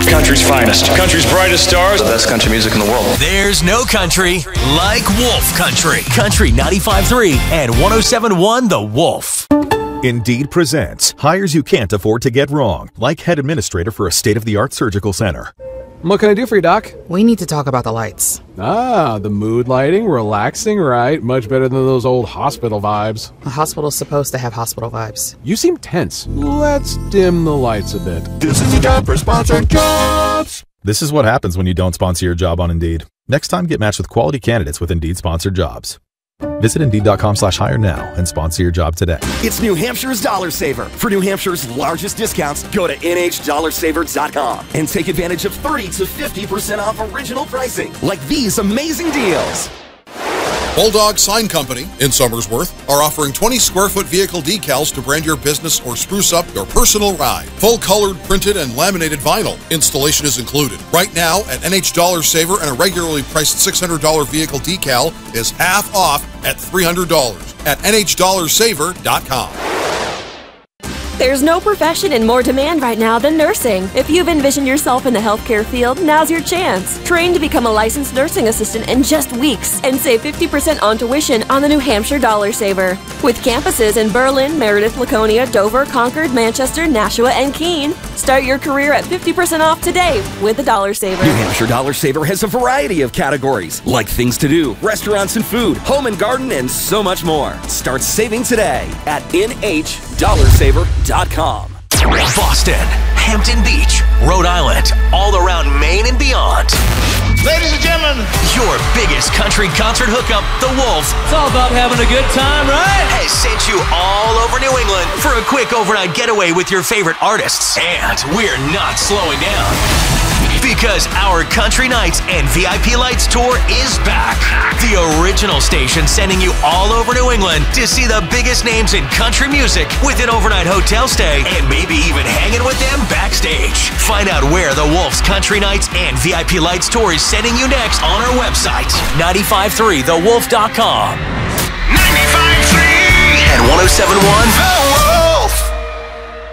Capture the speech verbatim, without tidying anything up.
country's finest, country's brightest stars, the best country music in the world. There's no country like Wolf Country. Country ninety-five point three and one oh seven point one The Wolf. Indeed presents hires you can't afford to get wrong, like head administrator for a state-of-the-art surgical center. What can I do for you, Doc? We need to talk about the lights. Ah, the mood lighting, relaxing, right? Much better than those old hospital vibes. A hospital's supposed to have hospital vibes. You seem tense. Let's dim the lights a bit. This is the job for sponsored jobs. This is what happens when you don't sponsor your job on Indeed. Next time, get matched with quality candidates with Indeed-sponsored jobs. Visit Indeed.com slash hire now and sponsor your job today. It's New Hampshire's Dollar Saver. For New Hampshire's largest discounts, go to N H dollar saver dot com and take advantage of thirty to fifty percent off original pricing, like these amazing deals. Bulldog Sign Company in Somersworth are offering twenty square foot vehicle decals to brand your business or spruce up your personal ride. Full colored, printed, and laminated vinyl. Installation is included. Right now at N H Dollar Saver, and a regularly priced six hundred dollars vehicle decal is half off at three hundred dollars at N H dollar saver dot com. There's no profession in more demand right now than nursing. If you've envisioned yourself in the healthcare field, now's your chance. Train to become a licensed nursing assistant in just weeks and save fifty percent on tuition on the New Hampshire Dollar Saver. With campuses in Berlin, Meredith, Laconia, Dover, Concord, Manchester, Nashua, and Keene. Start your career at fifty percent off today with the Dollar Saver. New Hampshire Dollar Saver has a variety of categories, like things to do, restaurants and food, home and garden, and so much more. Start saving today at N H dollar saver dot com. Boston, Hampton Beach, Rhode Island, all around Maine and beyond. Ladies and gentlemen, your biggest country concert hookup, The Wolf. It's all about having a good time, right? Has sent you all over New England for a quick overnight getaway with your favorite artists. And we're not slowing down, because our Country Nights and V I P Lights tour is back. The original station sending you all over New England to see the biggest names in country music with an overnight hotel stay and maybe even hanging with them backstage. Find out where the Wolf's Country Nights and V I P Lights tour is sending you next on our website, ninety-five point three the wolf dot com. ninety-five point three And one oh seven point one